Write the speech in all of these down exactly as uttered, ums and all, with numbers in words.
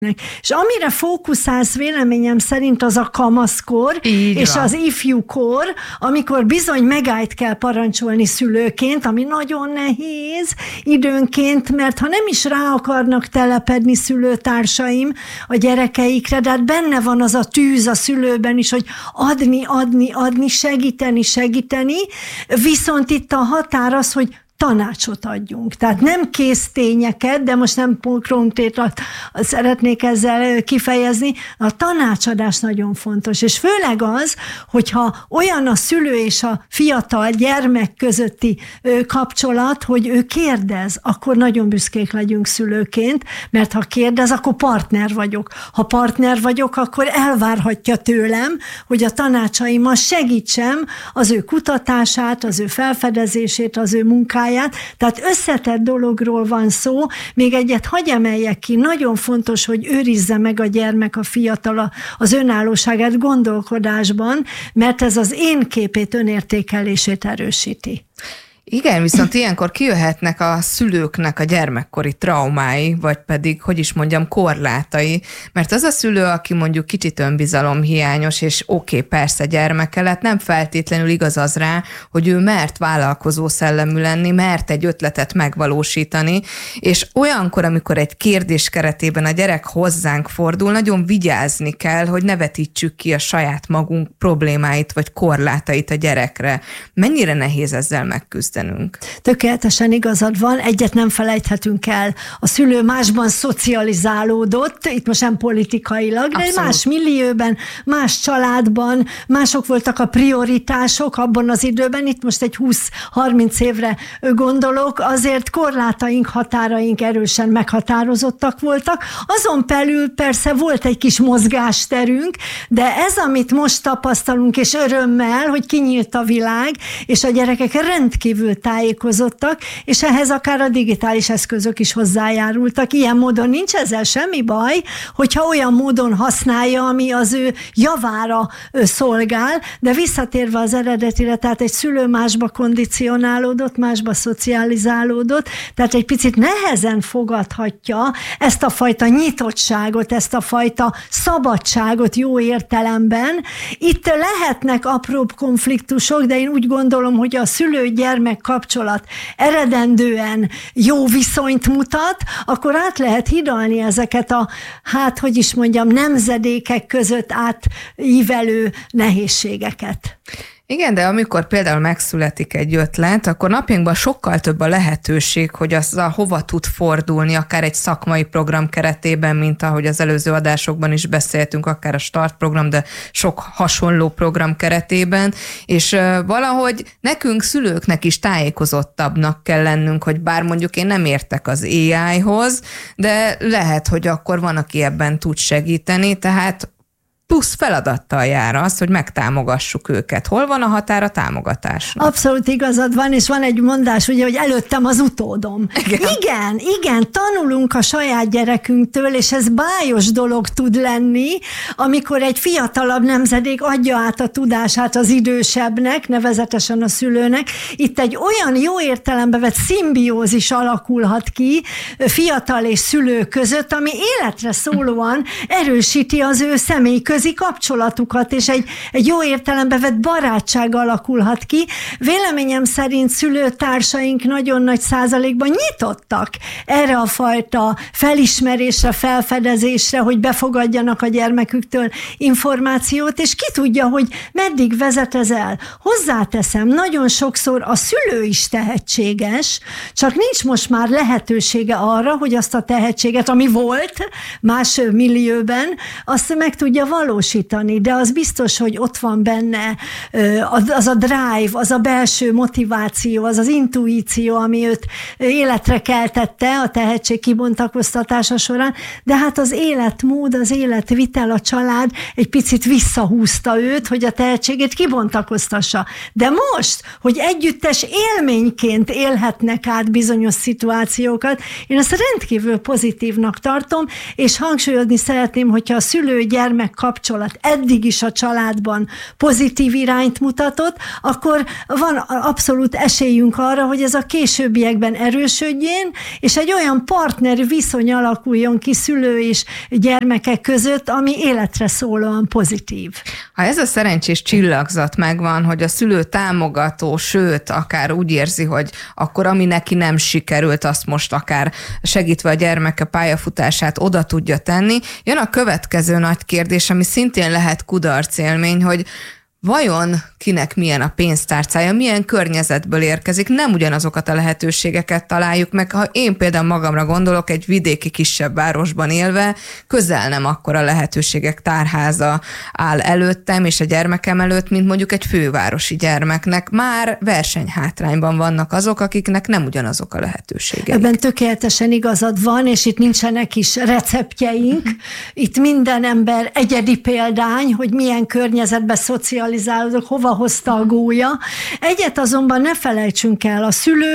És amire fókuszálsz véleményem szerint az a kamaszkor, így és van. az ifjúkor, amikor bizony megállt kell parancsolni szülőként, ami nagyon nehéz időnként, mert ha nem is rá akarnak telepedni szülőtársaim a gyerekeikre, de hát benne van az a tűz a szülőben is, hogy adni, adni, adni, segíteni, segíteni, viszont itt a határ az, hogy tanácsot adjunk. Tehát nem késztényeket, de most nem konkrétat szeretnék ezzel kifejezni. A tanácsadás nagyon fontos, és főleg az, hogyha olyan a szülő és a fiatal gyermek közötti kapcsolat, hogy ő kérdez, akkor nagyon büszkék legyünk szülőként, mert ha kérdez, akkor partner vagyok. Ha partner vagyok, akkor elvárhatja tőlem, hogy a tanácsaimmal segítsem az ő kutatását, az ő felfedezését, az ő munkáját. Tehát összetett dologról van szó. Még egyet hagy emeljek ki, nagyon fontos, hogy őrizze meg a gyermek, a fiatal az önállóságát gondolkodásban, mert ez az én képét, önértékelését erősíti. Igen, viszont ilyenkor kijöhetnek a szülőknek a gyermekkori traumái, vagy pedig, hogy is mondjam, korlátai, mert az a szülő, aki mondjuk kicsit önbizalomhiányos, és oké, okay, persze gyermeke lett, nem feltétlenül igaz az rá, hogy ő mert vállalkozó szellemű lenni, mert egy ötletet megvalósítani, és olyankor, amikor egy kérdés keretében a gyerek hozzánk fordul, nagyon vigyázni kell, hogy ne vetítsük ki a saját magunk problémáit, vagy korlátait a gyerekre. Mennyire nehéz ezzel megküzdeni? Tökéletesen igazad van, egyet nem felejthetünk el. A szülő másban szocializálódott, itt most nem politikailag, de abszolút. Más millióben, más családban, mások voltak a prioritások abban az időben, itt most egy húsz-harminc évre gondolok, azért korlátaink, határaink erősen meghatározottak voltak. Azon belül persze volt egy kis mozgásterünk, de ez, amit most tapasztalunk, és örömmel, hogy kinyílt a világ, és a gyerekek rendkívül tájékozottak, és ehhez akár a digitális eszközök is hozzájárultak. Ilyen módon nincs ezzel semmi baj, hogyha olyan módon használja, ami az ő javára szolgál, de visszatérve az eredetire, tehát egy szülő másba kondicionálódott, másba szocializálódott, tehát egy picit nehezen fogadhatja ezt a fajta nyitottságot, ezt a fajta szabadságot jó értelemben. Itt lehetnek apróbb konfliktusok, de én úgy gondolom, hogy a szülő-gyermek kapcsolat eredendően jó viszonyt mutat, akkor át lehet hidalni ezeket a, hát hogy is mondjam, nemzedékek között átívelő nehézségeket. Igen, de amikor például megszületik egy ötlet, akkor napjainkban sokkal több a lehetőség, hogy az a hova tud fordulni, akár egy szakmai program keretében, mint ahogy az előző adásokban is beszéltünk, akár a Start program, de sok hasonló program keretében, és valahogy nekünk szülőknek is tájékozottabbnak kell lennünk, hogy bár mondjuk én nem értek az á í-hoz, de lehet, hogy akkor van, aki ebben tud segíteni, tehát plusz feladattal jár az, hogy megtámogassuk őket. Hol van a határ a támogatásnak? Abszolút igazad van, és van egy mondás, ugye, hogy előttem az utódom. Igen. igen, igen, tanulunk a saját gyerekünktől, és ez bájos dolog tud lenni, amikor egy fiatalabb nemzedék adja át a tudását az idősebbnek, nevezetesen a szülőnek. Itt egy olyan jó értelembe vett szimbiózis alakulhat ki fiatal és szülő között, ami életre szólóan erősíti az ő személy között kapcsolatukat, és egy, egy jó értelembe vett barátság alakulhat ki. Véleményem szerint szülőtársaink nagyon nagy százalékban nyitottak erre a fajta felismerésre, felfedezésre, hogy befogadjanak a gyermeküktől információt, és ki tudja, hogy meddig vezet ez el. Hozzáteszem, nagyon sokszor a szülő is tehetséges, csak nincs most már lehetősége arra, hogy azt a tehetséget, ami volt más millióben, azt meg tudja valósítani. De az biztos, hogy ott van benne az a drive, az a belső motiváció, az az intuíció, ami őt életre keltette a tehetség kibontakoztatása során, de hát az életmód, az életvitel, a család egy picit visszahúzta őt, hogy a tehetségét kibontakoztassa. De most, hogy együttes élményként élhetnek át bizonyos szituációkat, én ezt rendkívül pozitívnak tartom, és hangsúlyozni szeretném, hogyha a szülő-gyermek kapcsolat kapcsolat eddig is a családban pozitív irányt mutatott, akkor van abszolút esélyünk arra, hogy ez a későbbiekben erősödjén, és egy olyan partneri viszony alakuljon ki szülő és gyermekek között, ami életre szólóan pozitív. Ha ez a szerencsés csillagzat megvan, hogy a szülő támogató, sőt, akár úgy érzi, hogy akkor ami neki nem sikerült, azt most akár segítve a gyermeke pályafutását oda tudja tenni, jön a következő nagy kérdés, ami szintén lehet kudarcélmény, hogy vajon kinek milyen a pénztárcája, milyen környezetből érkezik, nem ugyanazokat a lehetőségeket találjuk meg. Ha én például magamra gondolok, egy vidéki kisebb városban élve, közel nem akkora lehetőségek tárháza áll előttem és a gyermekem előtt, mint mondjuk egy fővárosi gyermeknek. Már versenyhátrányban vannak azok, akiknek nem ugyanazok a lehetőségek. Ebben tökéletesen igazad van, és itt nincsenek is receptjeink. Itt minden ember egyedi példány, hogy milyen környezetben szocializálódok, hova hozta a gólya. Egyet azonban ne felejtsünk el, a szülő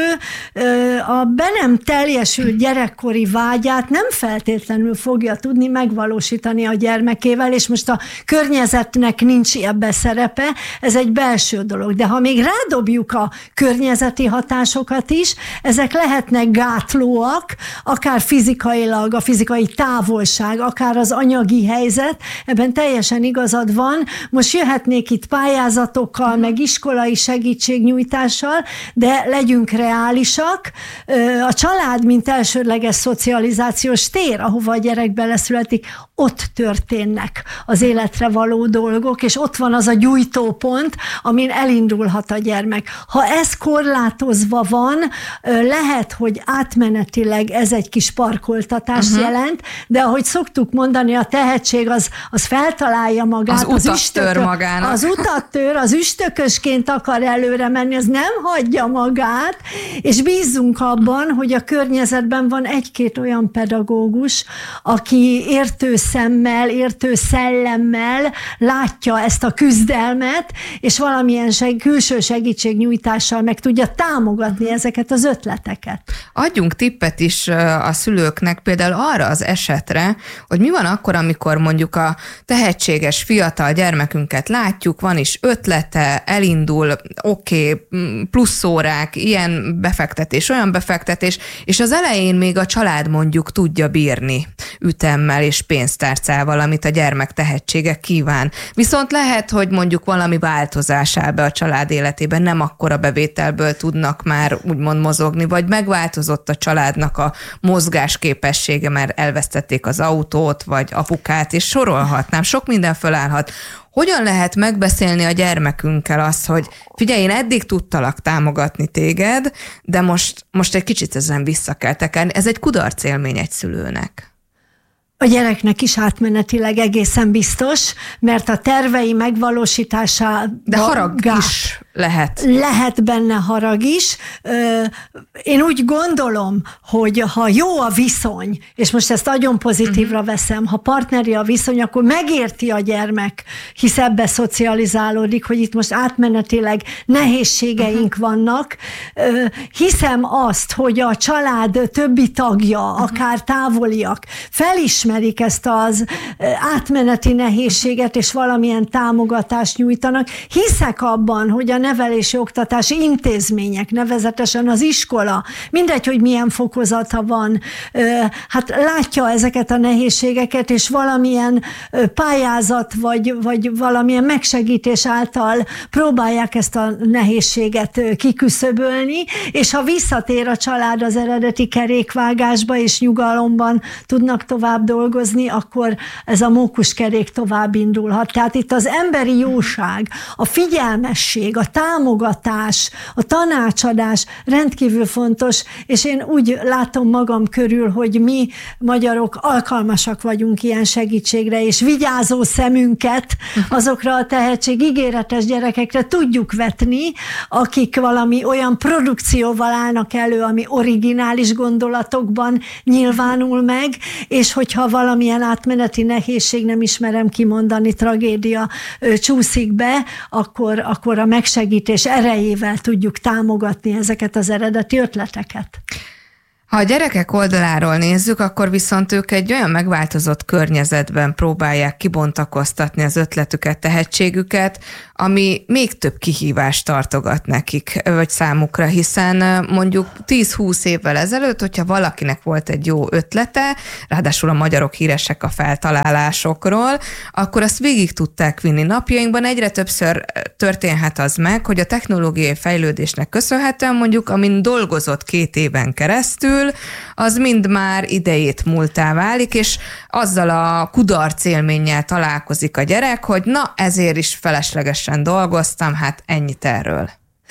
a be nem teljesült gyerekkori vágyát nem feltétlenül fogja tudni megvalósítani a gyermekével, és most a környezetnek nincs ebbe szerepe, ez egy belső dolog. De ha még rádobjuk a környezeti hatásokat is, ezek lehetnek gátlóak, akár fizikailag, a fizikai távolság, akár az anyagi helyzet, ebben teljesen igazad van. Most jöhetnék itt pályázatokkal, meg iskolai segítségnyújtással, de legyünk reálisak. A család, mint elsődleges szocializációs tér, ahova a gyerek beleszületik, ott történnek az életre való dolgok, és ott van az a gyújtópont, amin elindulhat a gyermek. Ha ez korlátozva van, lehet, hogy átmenetileg ez egy kis parkoltatást uh-huh. jelent, de ahogy szoktuk mondani, a tehetség az, az feltalálja magát. Az, az utat üstökö, tör magának. Az utat tör, az üstökösként akar előre menni, az nem hagyja magát, és bízzunk abban, hogy a környezetben van egy-két olyan pedagógus, aki értő szemmel, értő szellemmel látja ezt a küzdelmet, és valamilyen seg- külső segítségnyújtással meg tudja támogatni ezeket az ötleteket. Adjunk tippet is a szülőknek például arra az esetre, hogy mi van akkor, amikor mondjuk a tehetséges fiatal gyermekünket látjuk, van is ötlete, elindul, oké, okay, plusz órák, ilyen befektetés, olyan befektetés, és az elején még a család mondjuk tudja bírni ütemmel és pénztárcával, amit a gyermek tehetsége kíván. Viszont lehet, hogy mondjuk valami változás áll be a család életében, nem akkora bevételből tudnak már úgymond mozogni, vagy megváltozott a családnak a mozgásképessége, mert elvesztették az autót, vagy apukát, és sorolhatnám, sok minden fölállhat. Hogyan lehet megbeszélni a gyermekünkkel azt, hogy figyelj, én eddig tudtalak támogatni téged, de most, most egy kicsit ezen vissza kell tekerni. Ez egy kudarcélmény egy szülőnek. A gyereknek is átmenetileg egészen biztos, mert a tervei megvalósításában... De harag gát. is lehet. Lehet benne harag is. Én úgy gondolom, hogy ha jó a viszony, és most ezt nagyon pozitívra uh-huh. veszem, ha partneri a viszony, akkor megérti a gyermek, hisz ebbe szocializálódik, hogy itt most átmenetileg nehézségeink uh-huh. vannak. Hiszem azt, hogy a család többi tagja, uh-huh. akár távoliak, felismerik ezt az átmeneti nehézséget, és valamilyen támogatást nyújtanak. Hiszek abban, hogy a nevelési oktatási intézmények, nevezetesen az iskola, mindegy, hogy milyen fokozata van, hát látja ezeket a nehézségeket, és valamilyen pályázat, vagy, vagy valamilyen megsegítés által próbálják ezt a nehézséget kiküszöbölni, és ha visszatér a család az eredeti kerékvágásba, és nyugalomban tudnak tovább dolgozni, akkor ez a mókuskerék tovább indulhat. Tehát itt az emberi jóság, a figyelmesség, a támogatás, a tanácsadás rendkívül fontos, és én úgy látom magam körül, hogy mi magyarok alkalmasak vagyunk ilyen segítségre, és vigyázó szemünket azokra a tehetség ígéretes gyerekekre tudjuk vetni, akik valami olyan produkcióval állnak elő, ami originális gondolatokban nyilvánul meg, és hogyha valamilyen átmeneti nehézség, nem ismerem kimondani, tragédia csúszik be, akkor, akkor a megsegítés erejével tudjuk támogatni ezeket az eredeti ötleteket. Ha a gyerekek oldaláról nézzük, akkor viszont ők egy olyan megváltozott környezetben próbálják kibontakoztatni az ötletüket, tehetségüket, ami még több kihívást tartogat nekik, vagy számukra, hiszen mondjuk tíz-húsz évvel ezelőtt, hogyha valakinek volt egy jó ötlete, ráadásul a magyarok híresek a feltalálásokról, akkor azt végig tudták vinni. Napjainkban egyre többször történhet az meg, hogy a technológiai fejlődésnek köszönhetően mondjuk, amin dolgozott két éven keresztül, az mind már idejét múltá válik, és azzal a kudarc élménnyel találkozik a gyerek, hogy na, ezért is feleslegesen dolgoztam, hát ennyit erről.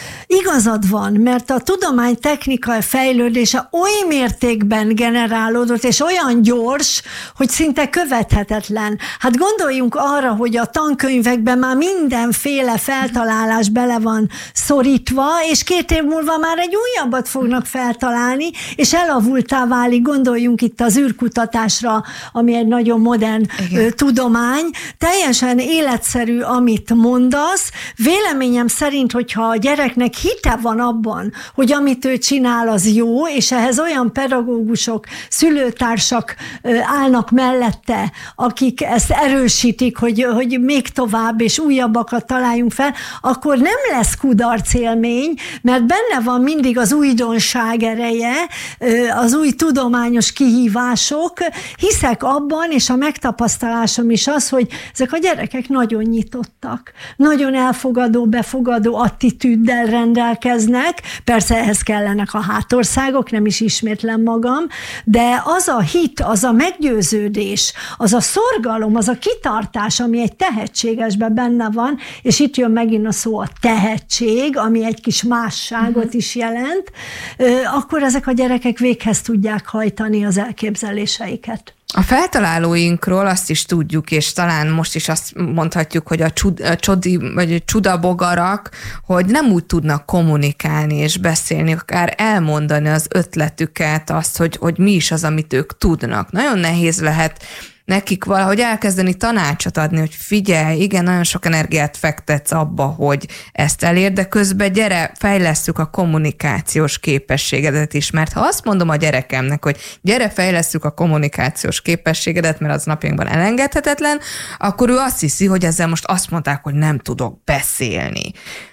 Igazad van, mert a tudomány technikai fejlődése oly mértékben generálódott, és olyan gyors, hogy szinte követhetetlen. Hát gondoljunk arra, hogy a tankönyvekben már mindenféle feltalálás bele van szorítva, és két év múlva már egy újabbat fognak feltalálni, és elavultá válik. Gondoljunk itt az űrkutatásra, ami egy nagyon modern ö, tudomány. Teljesen életszerű, amit mondasz. Véleményem szerint, hogyha a gyerek nek hite van abban, hogy amit ő csinál, az jó, és ehhez olyan pedagógusok, szülőtársak állnak mellette, akik ezt erősítik, hogy, hogy még tovább és újabbakat találjunk fel, akkor nem lesz kudarc élmény, mert benne van mindig az újdonság ereje, az új tudományos kihívások. Hiszek abban, és a megtapasztalásom is az, hogy ezek a gyerekek nagyon nyitottak, nagyon elfogadó, befogadó attitűddel rendelkeznek, persze ehhez kellenek a hátországok, nem is ismétlem magam, de az a hit, az a meggyőződés, az a szorgalom, az a kitartás, ami egy tehetségesben benne van, és itt jön megint a szó a tehetség, ami egy kis másságot is jelent, akkor ezek a gyerekek véghez tudják hajtani az elképzeléseiket. A feltalálóinkról azt is tudjuk, és talán most is azt mondhatjuk, hogy a, csud, a csodi, vagy a csudabogarak, hogy nem úgy tudnak kommunikálni és beszélni, akár elmondani az ötletüket, azt, hogy, hogy mi is az, amit ők tudnak. Nagyon nehéz lehet nekik valahogy elkezdeni tanácsot adni, hogy figyelj, igen, nagyon sok energiát fektetsz abba, hogy ezt elérd, de közben gyere, fejlesszük a kommunikációs képességedet is, mert ha azt mondom a gyerekemnek, hogy gyere, fejlesszük a kommunikációs képességedet, mert az napjainkban elengedhetetlen, akkor ő azt hiszi, hogy ezzel most azt mondták, hogy nem tudok beszélni.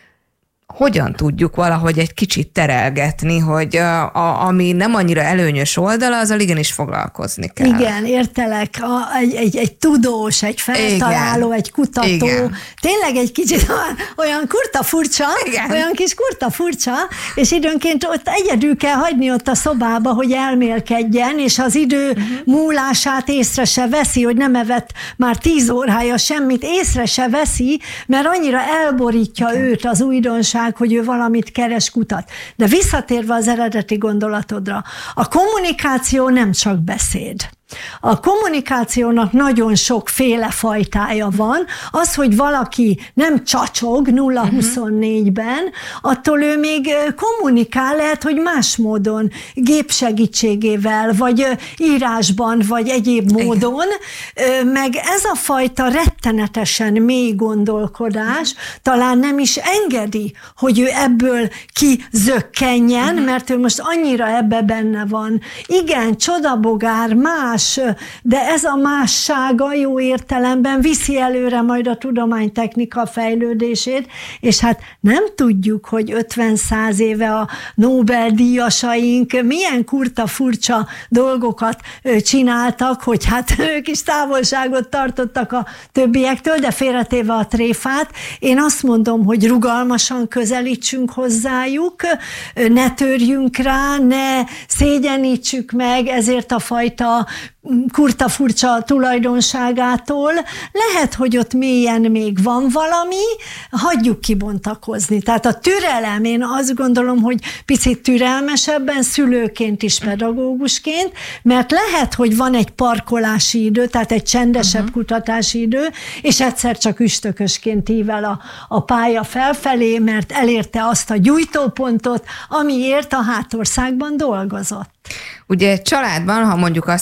Hogyan tudjuk valahogy egy kicsit terelgetni, hogy a, a, ami nem annyira előnyös oldala, azzal igenis foglalkozni kell. Igen, értelek. A, egy, egy, egy tudós, egy feltaláló, igen, egy kutató. Igen. Tényleg egy kicsit olyan kurta furcsa, igen, olyan kis kurta furcsa, és időnként ott egyedül kell hagyni ott a szobába, hogy elmélkedjen, és az idő uh-huh. múlását észre se veszi, hogy nem evett már tíz órája semmit, észre se veszi, mert annyira elborítja igen. őt az újdonság, hogy ő valamit keres, kutat. De visszatérve az eredeti gondolatodra, a kommunikáció nem csak beszéd. A kommunikációnak nagyon sokféle fajtája van. Az, hogy valaki nem csacsog nulla huszonnégyben, attól ő még kommunikál, lehet, hogy más módon, gép segítségével, vagy írásban, vagy egyéb módon. Igen. Meg ez a fajta rettenetesen mély gondolkodás talán nem is engedi, hogy ő ebből kizökkenjen, uh-huh. mert ő most annyira ebbe benne van. Igen, csodabogár, más, de ez a mássága jó értelemben viszi előre majd a tudománytechnika fejlődését, és hát nem tudjuk, hogy ötven-száz éve a Nobel-díjasaink milyen kurta furcsa dolgokat csináltak, hogy hát ők is távolságot tartottak a többiektől, de félretéve a tréfát, én azt mondom, hogy rugalmasan közelítsünk hozzájuk, ne törjünk rá, ne szégyenítsük meg ezért a fajta kurta furcsa tulajdonságától. Lehet, hogy ott mélyen még van valami, hagyjuk kibontakozni. Tehát a türelem, én azt gondolom, hogy picit türelmesebben, szülőként is, pedagógusként, mert lehet, hogy van egy parkolási idő, tehát egy csendesebb uh-huh. kutatási idő, és egyszer csak üstökösként ível a, a pálya felfelé, mert elérte azt a gyújtópontot, amiért a hátországban dolgozott. Ugye családban, ha mondjuk azt feltételezzük,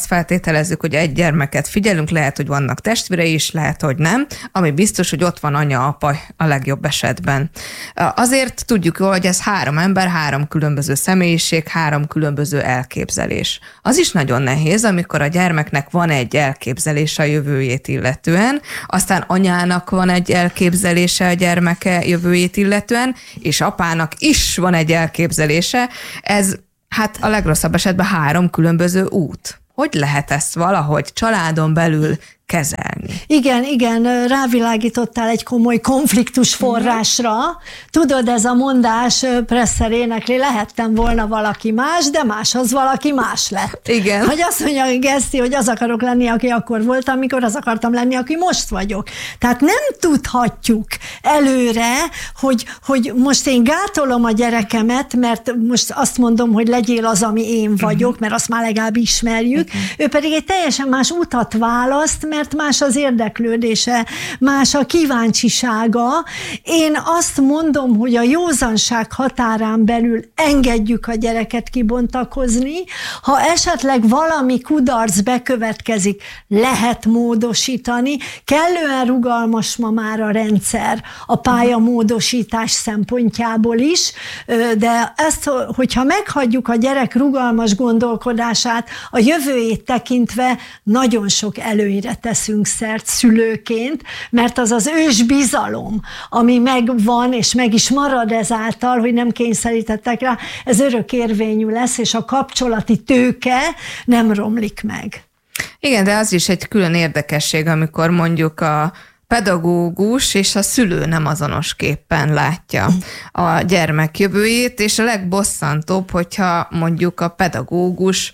feltételezzük, hogy egy gyermeket figyelünk, lehet, hogy vannak testvérei is, lehet, hogy nem, ami biztos, hogy ott van anya, apa a legjobb esetben. Azért tudjuk jól, hogy ez három ember, három különböző személyiség, három különböző elképzelés. Az is nagyon nehéz, amikor a gyermeknek van egy elképzelése a jövőjét illetően, aztán anyának van egy elképzelése a gyermeke jövőjét illetően, és apának is van egy elképzelése. Ez hát a legrosszabb esetben három különböző út. Hogy lehet ezt valahogy családon belül kezelni? Igen, igen, rávilágítottál egy komoly konfliktus forrásra. Tudod, ez a mondás, Presser énekli, lehettem volna valaki más, de máshoz valaki más lett. Igen. Hogy azt mondja Geszti, hogy az akarok lenni, aki akkor volt, amikor az akartam lenni, aki most vagyok. Tehát nem tudhatjuk előre, hogy, hogy most én gátolom a gyerekemet, mert most azt mondom, hogy legyél az, ami én vagyok, mert azt már legalább ismerjük. Igen. Ő pedig egy teljesen más utat választ, mert mert más az érdeklődése, más a kíváncsisága. Én azt mondom, hogy a józanság határán belül engedjük a gyereket kibontakozni. Ha esetleg valami kudarc bekövetkezik, lehet módosítani. Kellően rugalmas ma már a rendszer a pályamódosítás szempontjából is, de ezt, hogyha meghagyjuk a gyerek rugalmas gondolkodását, a jövőjét tekintve nagyon sok előnyre teszünk szert szülőként, mert az az ős bizalom, ami megvan, és meg is marad ezáltal, hogy nem kényszerítettek rá, ez örökérvényű lesz, és a kapcsolati tőke nem romlik meg. Igen, de az is egy külön érdekesség, amikor mondjuk a pedagógus és a szülő nem azonosképpen látja a gyermek jövőjét, és a legbosszantóbb, hogyha mondjuk a pedagógus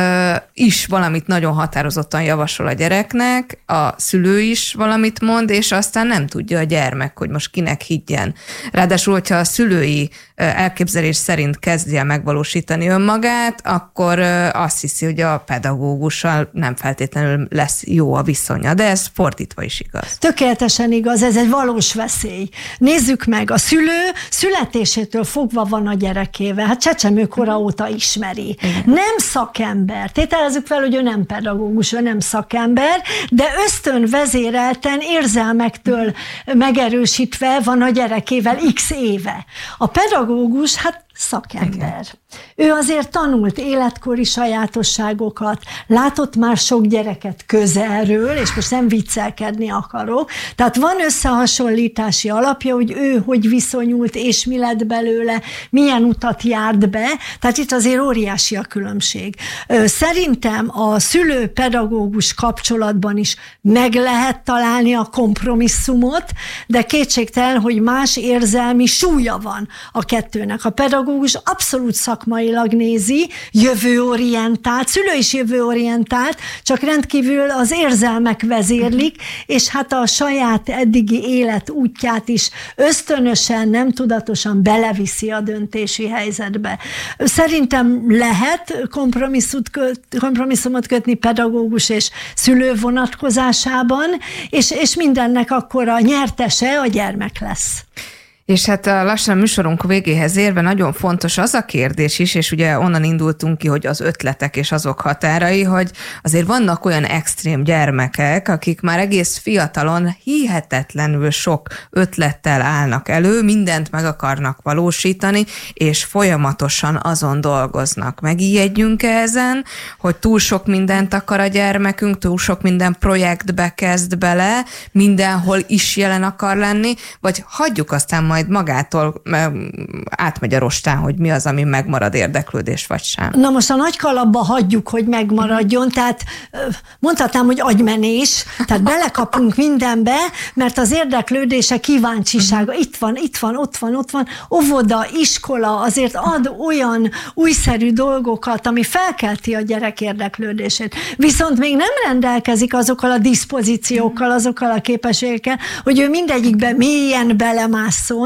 is valamit nagyon határozottan javasol a gyereknek, a szülő is valamit mond, és aztán nem tudja a gyermek, hogy most kinek higgyen. Ráadásul, hogyha a szülői elképzelés szerint kezdi el megvalósítani önmagát, akkor azt hiszi, hogy a pedagógussal nem feltétlenül lesz jó a viszonya, de ez fordítva is igaz. Tökéletesen igaz, ez egy valós veszély. Nézzük meg, a szülő születésétől fogva van a gyerekével, hát csecsemőkora óta ismeri. Igen. Nem szakember. Tételezzük fel, hogy ő nem pedagógus, ő nem szakember, de ösztön vezérelten, érzelmektől megerősítve van a gyerekével x éve. A pedagógus, hát szakember. Igen. Ő azért tanult életkori sajátosságokat, látott már sok gyereket közelről, és most nem viccelkedni akarok, tehát van összehasonlítási alapja, hogy ő hogy viszonyult, és mi lett belőle, milyen utat járt be, tehát itt azért óriási a különbség. Szerintem a szülő-pedagógus kapcsolatban is meg lehet találni a kompromisszumot, de kétségtelen, hogy más érzelmi súlya van a kettőnek. A pedagógus abszolút szakmailag nézi, jövőorientált, szülő is jövőorientált, csak rendkívül az érzelmek vezérlik, és hát a saját eddigi élet útját is ösztönösen, nem tudatosan beleviszi a döntési helyzetbe. Szerintem lehet kompromisszumot kötni pedagógus és szülő vonatkozásában, és, és mindennek akkor a nyertese a gyermek lesz. És hát lassan a műsorunk végéhez érve nagyon fontos az a kérdés is, és ugye onnan indultunk ki, hogy az ötletek és azok határai, hogy azért vannak olyan extrém gyermekek, akik már egész fiatalon hihetetlenül sok ötlettel állnak elő, mindent meg akarnak valósítani, és folyamatosan azon dolgoznak. Megijedjünk ezen, hogy túl sok mindent akar a gyermekünk, túl sok minden projektbe kezd bele, mindenhol is jelen akar lenni, vagy hagyjuk aztán majd magától átmegy a rostán, hogy mi az, ami megmarad, érdeklődés vagy sem. Na most a nagy kalapba hagyjuk, hogy megmaradjon, tehát mondhatnám, hogy agymenés, tehát belekapunk mindenbe, mert az érdeklődése, kíváncsisága itt van, itt van, ott van, ott van, óvoda, iskola azért ad olyan újszerű dolgokat, ami felkelti a gyerek érdeklődését. Viszont még nem rendelkezik azokkal a diszpozíciókkal, azokkal a képességekkel, hogy ő mindegyikbe mélyen belemásszon,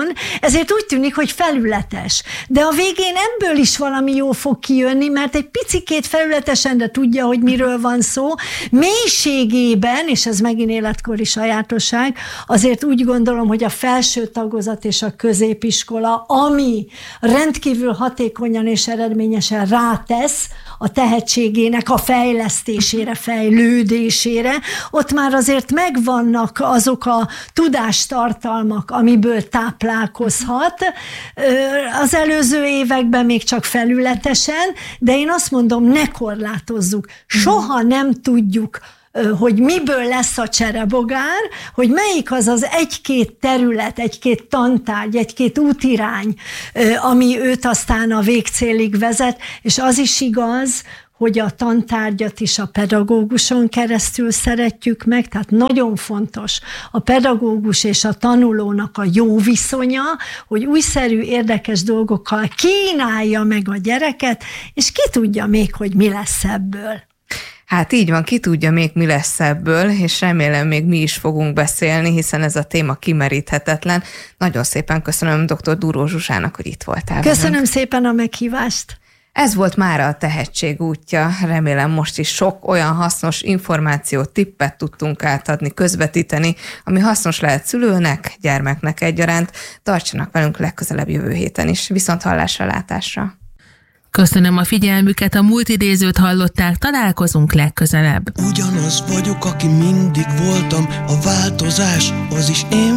otthon, ezért úgy tűnik, hogy felületes. De a végén ebből is valami jó fog kijönni, mert egy picikét felületesen, de tudja, hogy miről van szó, mélységében, és ez megint életkori sajátosság, azért úgy gondolom, hogy a felső tagozat és a középiskola, ami rendkívül hatékonyan és eredményesen rátesz a tehetségének a fejlesztésére, fejlődésére, ott már azért megvannak azok a tudástartalmak, amiből táplálkozhat. Az előző években még csak felületesen, de én azt mondom, ne korlátozzuk. Soha nem tudjuk, hogy miből lesz a cserebogár, hogy melyik az az egy-két terület, egy-két tantárgy, egy-két útirány, ami őt aztán a végcélig vezet, és az is igaz, hogy a tantárgyat is a pedagóguson keresztül szeretjük meg, tehát nagyon fontos a pedagógus és a tanulónak a jó viszonya, hogy újszerű, érdekes dolgokkal kínálja meg a gyereket, és ki tudja még, hogy mi lesz ebből. Hát így van, ki tudja még mi lesz ebből, és remélem még mi is fogunk beszélni, hiszen ez a téma kimeríthetetlen. Nagyon szépen köszönöm dr. Duró Zsuzsának, hogy itt voltál. Köszönöm velünk. szépen a meghívást. Ez volt mára a Tehetség útja. Remélem most is sok olyan hasznos információt, tippet tudtunk átadni, közvetíteni, ami hasznos lehet szülőnek, gyermeknek egyaránt. Tartsanak velünk legközelebb jövő héten is. Viszont hallásra, látásra. Köszönöm a figyelmüket, a múlt idézőt hallották, találkozunk legközelebb. Ugyanaz vagyok, aki mindig voltam, a változás az is én